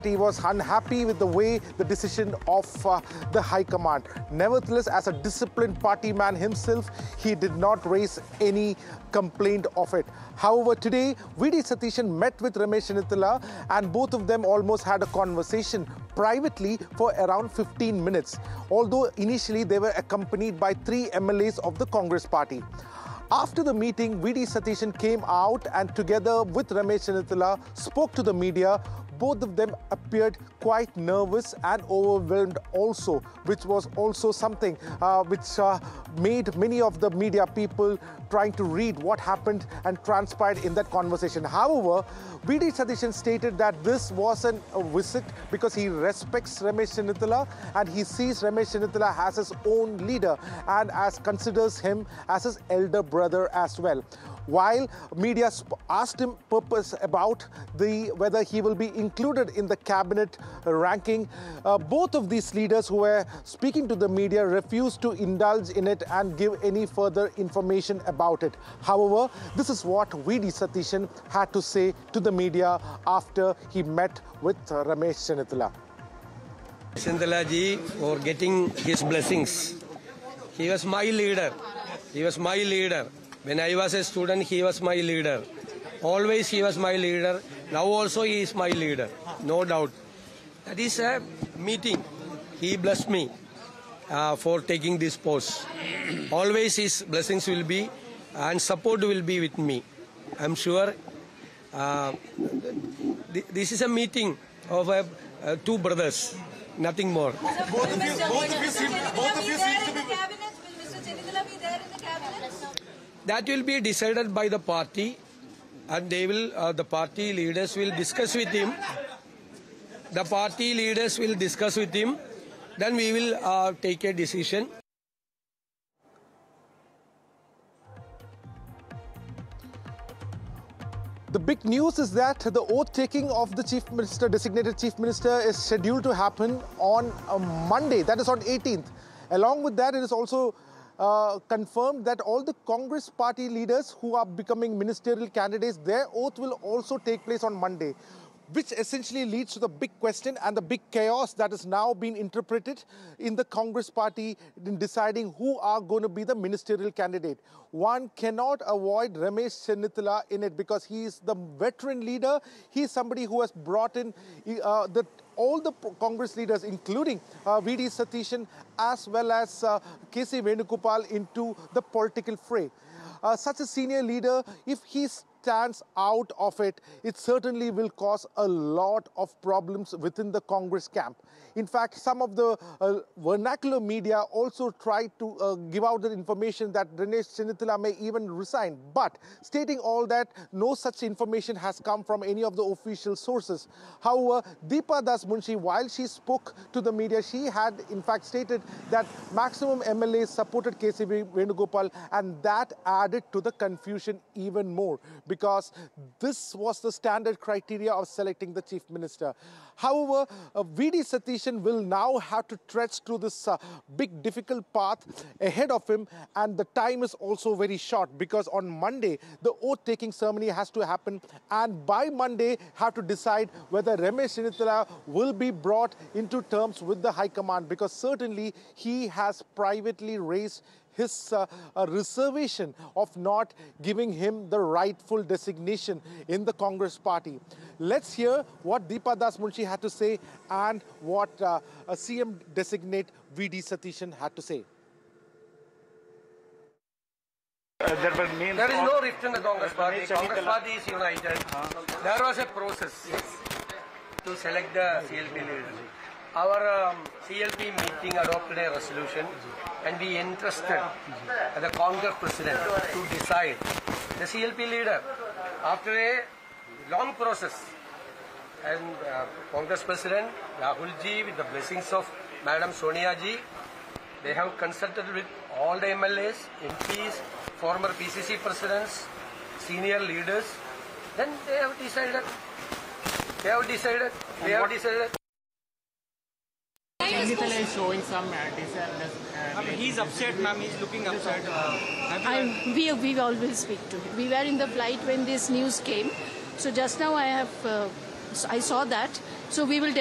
He was unhappy with the way the decision of the High Command. Nevertheless, as a disciplined party man himself, he did not raise any complaint of it. However, today, V.D. Satheesan met with Ramesh Chennithila and both of them almost had a conversation privately for around 15 minutes. Although initially they were accompanied by 3 MLAs of the Congress party. After the meeting, V.D. Satheesan came out and together with Ramesh Chennithila spoke to the media. Both of them appeared quite nervous and overwhelmed also, which was also something which made many of the media people trying to read what happened and transpired in that conversation. However, V.D. Satheesan stated that this wasn't a visit because he respects Ramesh Chennithila and he sees Ramesh Chennithila as his own leader and considers him as his elder brother as well. While media asked him purpose about whether he will be included in the cabinet ranking, both of these leaders who were speaking to the media refused to indulge in it and give any further information about it. However, this is what V.D. Satheesan had to say to the media after he met with Ramesh Chennithila. Chennithila ji for getting his blessings. He was my leader. He was my leader. When I was a student, he was my leader. Always he was my leader. Now also he is my leader. No doubt. That is a meeting. He blessed me for taking this post. Always his blessings will be and support will be with me. I'm sure this is a meeting of 2 brothers. Nothing more. Both of you seem to be... That will be decided by the party, and they will. The party leaders will discuss with him. The party leaders will discuss with him. Then we will take a decision. The big news is that the oath-taking of the Chief Minister, designated Chief Minister, is scheduled to happen on Monday, that is on 18th. Along with that, it is also confirmed that all the Congress party leaders who are becoming ministerial candidates, their oath will also take place on Monday, which essentially leads to the big question and the big chaos that is now being interpreted in the Congress party in deciding who are going to be the ministerial candidate. One cannot avoid Ramesh Chennithila in it because he is the veteran leader. He is somebody who has brought in all the Congress leaders, including V.D. Satheesan as well as K.C. Venugopal into the political fray. Such a senior leader, if he stands out of it, it certainly will cause a lot of problems within the Congress camp. In fact, some of the vernacular media also tried to give out the information that Ramesh Chennithila may even resign. But stating all that, no such information has come from any of the official sources. However, Deepa Das Munshi, while she spoke to the media, she had in fact stated that maximum MLAs supported K.C. Venugopal, and that added to the confusion even more, because this was the standard criteria of selecting the Chief Minister. However, V.D. Satheesan will now have to tread through this big difficult path ahead of him, and the time is also very short because on Monday the oath-taking ceremony has to happen, and by Monday have to decide whether Ramesh Chennithila will be brought into terms with the High Command, because certainly he has privately raised his reservation of not giving him the rightful designation in the Congress party. Let's hear what Deepa Das Munshi had to say and what CM designate V.D. Satheesan had to say. There is no rift in the Congress party. Congress party is united. There was a process to select the CLP leader. Our CLP meeting adopted a resolution and we entrusted the Congress president to decide the CLP leader after a long process. And Congress president Rahul ji, with the blessings of Madam Sonia ji, they have consulted with all the MLAs, MPs, former PCC presidents, senior leaders. Then they have decided. Chennithila is showing some he's upset, ma'am. He's looking upset. We always speak to him. We were in the flight when this news came. So just now I saw that So we will